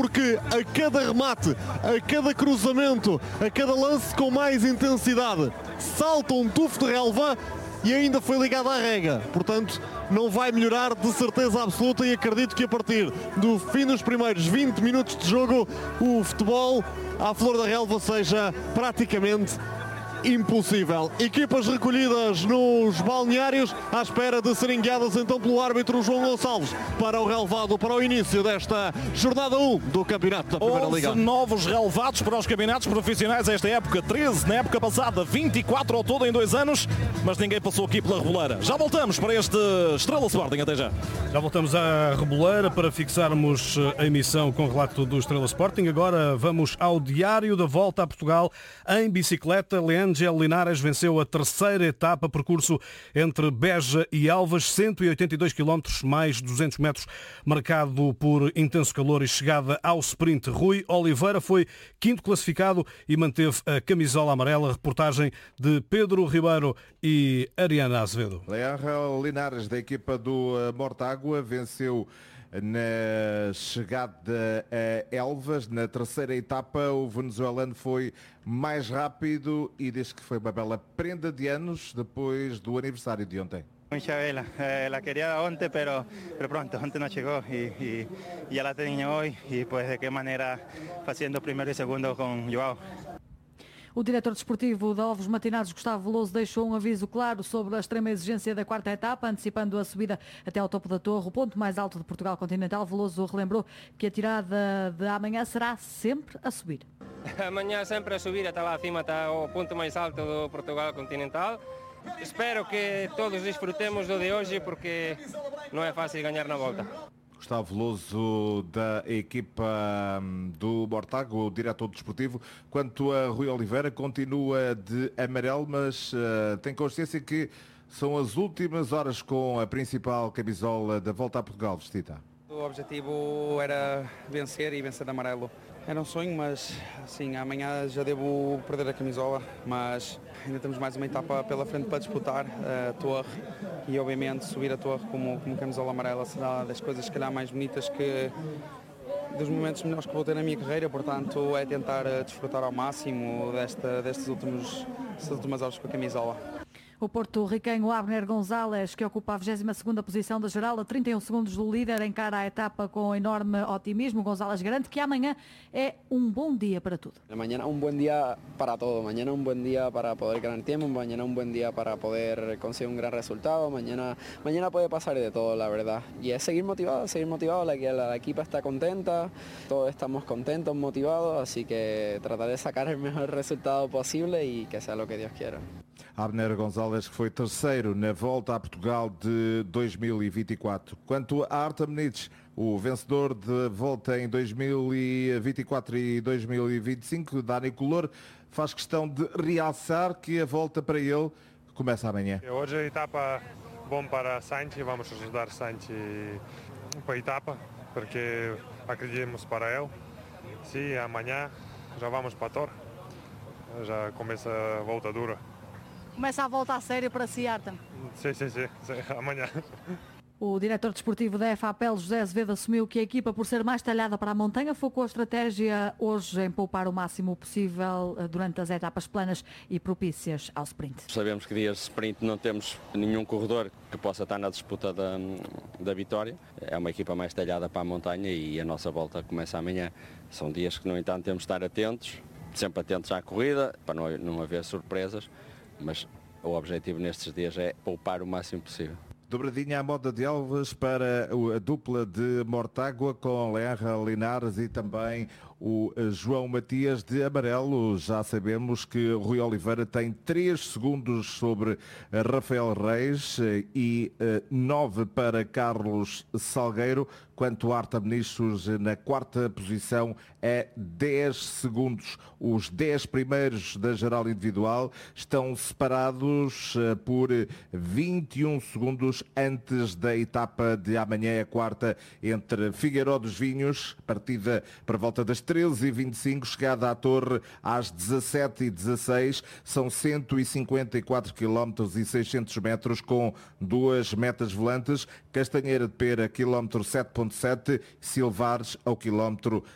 Porque a cada remate, a cada cruzamento, a cada lance com mais intensidade, salta um tufo de relva e ainda foi ligado à rega. Portanto, não vai melhorar de certeza absoluta e acredito que a partir do fim dos primeiros 20 minutos de jogo, o futebol à flor da relva seja praticamente impossível. Equipas recolhidas nos balneários à espera de serem guiadas então pelo árbitro João Gonçalves para o relevado, para o início desta jornada 1 do campeonato da Primeira Liga. 11 novos relevados para os campeonatos profissionais esta época, 13 na época passada, 24 ao todo em 2 anos, mas ninguém passou aqui pela Reboleira. Já voltamos para este Estrela Sporting, até já. Já voltamos à Reboleira para fixarmos a emissão com relato do Estrela Sporting. Agora vamos ao Diário da Volta a Portugal em bicicleta. Angel Linares venceu a terceira etapa, percurso entre Beja e Elvas, 182 km mais 200 metros, marcado por intenso calor e chegada ao sprint. Rui Oliveira foi quinto classificado e manteve a camisola amarela. Reportagem de Pedro Ribeiro e Ariana Azevedo. Angel Linares, da equipa do Mortágua, venceu na chegada a Elvas. Na terceira etapa, o venezuelano foi mais rápido e diz que foi uma bela prenda de anos depois do aniversário de ontem. Mucha vela, la quería ontem, pero pronto, ontem no llegó y ya la tenía hoy y pues de qué manera haciendo primero y segundo con Joao. O diretor desportivo da Ovos Matinados, Gustavo Veloso, deixou um aviso claro sobre a extrema exigência da quarta etapa, antecipando a subida até ao topo da Torre, o ponto mais alto de Portugal continental. Veloso relembrou que a tirada de amanhã será sempre a subir. Amanhã sempre a subir, até lá acima está o ponto mais alto do Portugal continental. Espero que todos desfrutemos do de hoje, porque não é fácil ganhar na volta. Gustavo Veloso, da equipa do Mortágua, o diretor desportivo. Quanto a Rui Oliveira, continua de amarelo, mas tem consciência que são as últimas horas com a principal camisola da Volta a Portugal vestida. O objetivo era vencer e vencer de amarelo. Era um sonho, mas assim, amanhã já devo perder a camisola, mas ainda temos mais uma etapa pela frente para disputar a Torre e obviamente subir a Torre como camisola amarela será das coisas se calhar mais bonitas dos momentos melhores que vou ter na minha carreira, portanto é tentar desfrutar ao máximo destas últimas horas com a camisola. O porto-riquenho Abner Gonzalez, que ocupa a 22ª posição da geral, a 31 segundos do líder, encara a etapa com enorme otimismo. Gonzalez garante que amanhã é um bom dia para tudo. Mañana un buen día para todo, mañana un buen día para poder ganar tiempo, mañana un buen día para poder conseguir un gran resultado, mañana puede pasar de todo, la verdad. Y es seguir motivado, la equipa está contenta, todos estamos contentos, motivados, así que tratar de sacar el mejor resultado posible y que sea lo que Dios quiera. Abner Gonzalez, que foi terceiro na Volta a Portugal de 2024. Quanto a Artem Nitsch, o vencedor de volta em 2024 e 2025, Dani Color, faz questão de realçar que a volta para ele começa amanhã. Hoje a etapa bom para Santi, vamos ajudar Santi para a etapa, porque acreditamos para ele. Sim, amanhã já vamos para a Torre, já começa a volta dura. Começa a volta a sério para si, Artem. Sim, amanhã. O diretor desportivo da FAPEL, José Azevedo, assumiu que a equipa, por ser mais talhada para a montanha, focou a estratégia hoje em poupar o máximo possível durante as etapas planas e propícias ao sprint. Sabemos que dias de sprint não temos nenhum corredor que possa estar na disputa da vitória. É uma equipa mais talhada para a montanha e a nossa volta começa amanhã. São dias que, no entanto, temos de estar atentos, sempre atentos à corrida, para não haver surpresas. Mas o objetivo nestes dias é poupar o máximo possível. Dobradinha à moda de Elvas para a dupla de Mortágua com Angel Linares e também o João Matias de amarelo. Já sabemos que Rui Oliveira tem 3 segundos sobre Rafael Reis e 9 para Carlos Salgueiro. Quanto a Artem Nitsch, na quarta posição, é 10 segundos. Os 10 primeiros da geral individual estão separados por 21 segundos antes da etapa de amanhã, a quarta, entre Figueiró dos Vinhos, partida para volta das 13h25, chegada à Torre às 17h16. São 154 km e 600 metros com 2 metas volantes. Castanheira de Pera, quilómetro 7.7, Silvares ao quilómetro